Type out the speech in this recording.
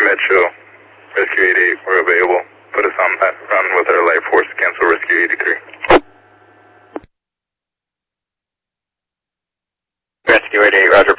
Metro, Rescue 88, we're available. Put us on that run with our life force, cancel Rescue 83. Rescue 88, roger.